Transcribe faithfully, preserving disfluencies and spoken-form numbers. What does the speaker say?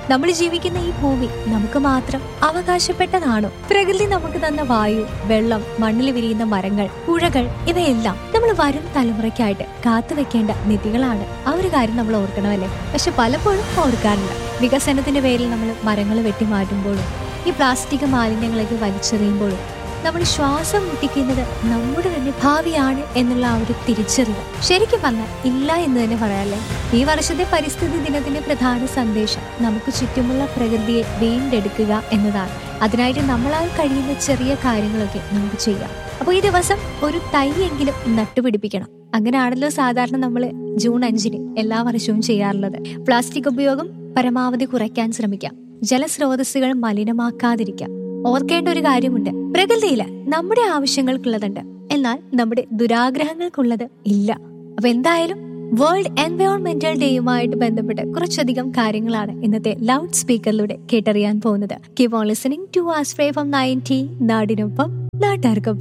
നമ്മൾ ജീവിക്കുന്ന ഈ ഭൂമി നമുക്ക് മാത്രം അവകാശപ്പെട്ടതാണോ? പ്രകൃതി നമുക്ക് തന്ന വായു, വെള്ളം, മണ്ണിൽ വിരിയുന്ന മരങ്ങൾ, പുഴകൾ ഇവയെല്ലാം നമ്മൾ വരും തലമുറയ്ക്കായിട്ട് കാത്തുവെക്കേണ്ട നിധികളാണ്. ആ ഒരു കാര്യം നമ്മൾ ഓർക്കണമല്ലേ? പക്ഷെ പലപ്പോഴും ഓർക്കാറില്ല. വികസനത്തിന്റെ പേരിൽ നമ്മൾ മരങ്ങൾ വെട്ടിമാറ്റുമ്പോഴും ഈ പ്ലാസ്റ്റിക് മാലിന്യങ്ങളൊക്കെ വലിച്ചെറിയുമ്പോഴും നമ്മൾ ശ്വാസം മുട്ടിക്കുന്നത് നമ്മുടെ തന്നെ ഭാവിയാണ് എന്നുള്ള ആ ഒരു തിരിച്ചറിവ് ശരിക്കും പറഞ്ഞാൽ ഇല്ല എന്ന് തന്നെ പറയാല്ലേ. ഈ വർഷത്തെ പരിസ്ഥിതി ദിനത്തിന്റെ പ്രധാന സന്ദേശം നമുക്ക് ചുറ്റുമുള്ള പ്രകൃതിയെ വീണ്ടെടുക്കുക എന്നതാണ്. അതിനായിട്ട് നമ്മളാൽ കഴിയുന്ന ചെറിയ കാര്യങ്ങളൊക്കെ നമുക്ക് ചെയ്യാം. അപ്പോൾ ഈ ദിവസം ഒരു തൈയെങ്കിലും നട്ടുപിടിപ്പിക്കണം. അങ്ങനെയാണല്ലോ സാധാരണ നമ്മൾ ജൂൺ അഞ്ചിന് എല്ലാ വർഷവും ചെയ്യാറുള്ളത്. പ്ലാസ്റ്റിക് ഉപയോഗം പരമാവധി കുറയ്ക്കാൻ ശ്രമിക്കാം. ജലസ്രോതസ്സുകൾ മലിനമാക്കാതിരിക്കാം. ഓർക്കേണ്ട ഒരു കാര്യമുണ്ട്, പ്രകൃതിയില് നമ്മുടെ ആവശ്യങ്ങൾക്കുള്ളതുണ്ട്, എന്നാൽ നമ്മുടെ ദുരാഗ്രഹങ്ങൾക്കുള്ളത് ഇല്ല. അപ്പൊ എന്തായാലും വേൾഡ് എൻവയോൺമെന്റൽ ഡേയുമായിട്ട് ബന്ധപ്പെട്ട് കുറച്ചധികം കാര്യങ്ങളാണ് ഇന്നത്തെ ലൗഡ് സ്പീക്കറിലൂടെ കേട്ടറിയാൻ പോകുന്നത്. Keep on listening to ആസ്ട്രേ from ninety നാടിനൊപ്പം നാട്ടാർക്കൊപ്പം.